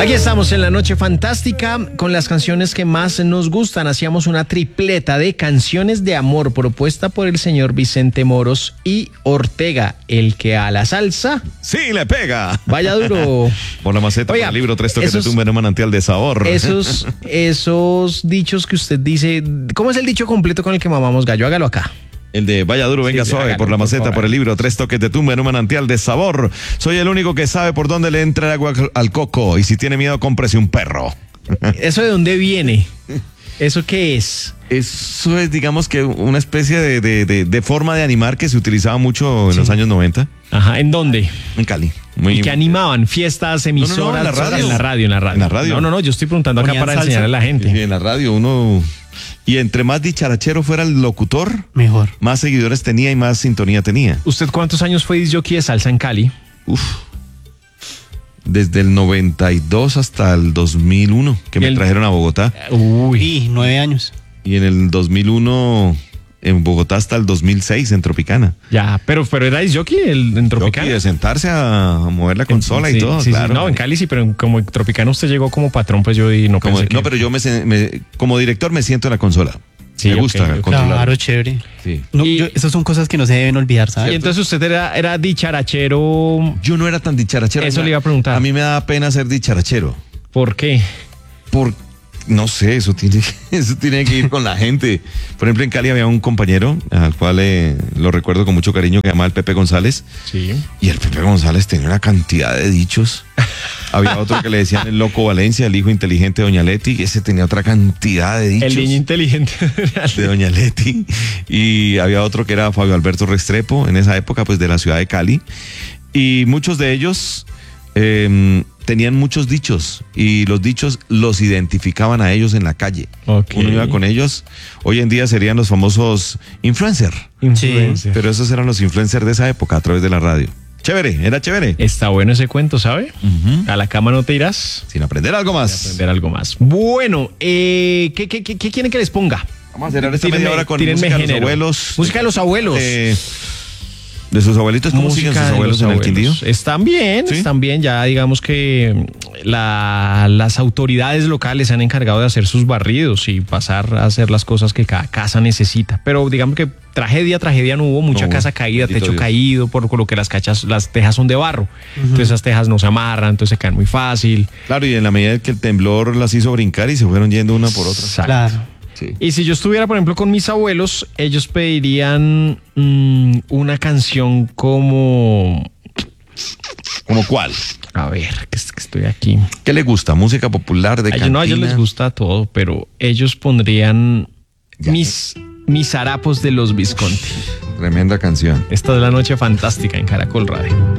Aquí estamos en la noche fantástica con las canciones que más nos gustan. Hacíamos una tripleta de canciones de amor propuesta por el señor Vicente Moros y Ortega, el que a la salsa sí le pega. Vaya duro. Por la maceta. Oiga, por el libro Tres toques de tumba en un manantial de sabor. Esos dichos que usted dice, ¿cómo es el dicho completo con el que mamamos gallo? Hágalo acá. El de vaya duro, venga suave, hágalo, por la maceta, por el libro Tres toques de tumba en un manantial de sabor. Soy el único que sabe por dónde le entra el agua al coco. Y si tiene miedo, cómprese un perro. ¿Eso de dónde viene? ¿Eso qué es? Eso es, digamos que una especie de forma de animar que se utilizaba mucho en los años 90. Ajá, ¿en dónde? En Cali. ¿Y qué animaban? ¿Fiestas, emisoras? No, en la radio. En la radio. No, yo estoy preguntando acá para enseñarle a la gente. Sí, en la radio uno... Y entre más dicharachero fuera el locutor, mejor. Más seguidores tenía y más sintonía tenía. ¿Usted cuántos años fue disc-jockey de salsa en Cali? Desde el 92 hasta el 2001, que me trajeron a Bogotá. Uy, 9 años. Y en el 2001 en Bogotá hasta el 2006 en Tropicana. Ya, pero era disc-jockey en Tropicana. De sentarse a mover la consola y todo, claro. Sí. No, en Cali sí, pero como en Tropicana usted llegó como patrón, pues yo y no pensé que... No, pero yo como director me siento en la consola. Sí, me gusta controlar. Claro, chévere. Sí. No, esas son cosas que no se deben olvidar, ¿sabes? Y entonces usted era dicharachero. Yo no era tan dicharachero. Eso le iba a preguntar. A mí me da pena ser dicharachero. ¿Por qué? No sé, eso tiene que ir con la gente. Por ejemplo, en Cali había un compañero al cual lo recuerdo con mucho cariño, que se llamaba el Pepe González. Sí. Y el Pepe González tenía una cantidad de dichos. Había otro que le decían el loco Valencia, el hijo inteligente de Doña Leti, y ese tenía otra cantidad de dichos. El niño inteligente de Doña Leti. Y había otro que era Fabio Alberto Restrepo, en esa época, pues de la ciudad de Cali. Y muchos de ellos tenían muchos dichos, y los dichos los identificaban a ellos en la calle. Okay. Uno iba con ellos. Hoy en día serían los famosos influencer. Sí. Pero esos eran los influencers de esa época a través de la radio. Chévere, era chévere. Está bueno ese cuento, ¿sabe? A la cama no te irás sin aprender algo más. Bueno, ¿qué quieren que les ponga? Vamos a cerrar esta media hora con música de los abuelos. Música de los abuelos. ¿De sus abuelitos? ¿Cómo siguen sus abuelos en el Quindío? Están bien, ¿sí? Están bien. Ya digamos que las autoridades locales se han encargado de hacer sus barridos y pasar a hacer las cosas que cada casa necesita. Pero digamos que tragedia no hubo. Mucha casa caída, techo caído, por lo que las tejas son de barro. Entonces esas tejas no se amarran, entonces se caen muy fácil. Claro, y en la medida que el temblor las hizo brincar y se fueron yendo una por otra. Exacto. Claro. Sí. Y si yo estuviera, por ejemplo, con mis abuelos, ellos pedirían una canción como... ¿Como cuál? A ver, que estoy aquí. ¿Qué les gusta? ¿Música popular de cantina? No, a ellos les gusta todo, pero ellos pondrían mis harapos de los Visconti. Tremenda canción. Esta es la noche fantástica en Caracol Radio.